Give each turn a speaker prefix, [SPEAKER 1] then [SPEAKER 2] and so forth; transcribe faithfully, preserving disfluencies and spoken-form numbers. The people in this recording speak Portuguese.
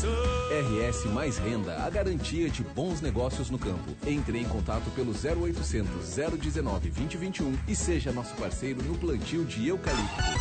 [SPEAKER 1] R S Mais Renda, a garantia de bons negócios no campo. Entre em contato pelo zero oitocentos, zero dezenove, vinte e vinte e um e seja nosso parceiro no plantio de eucalipto.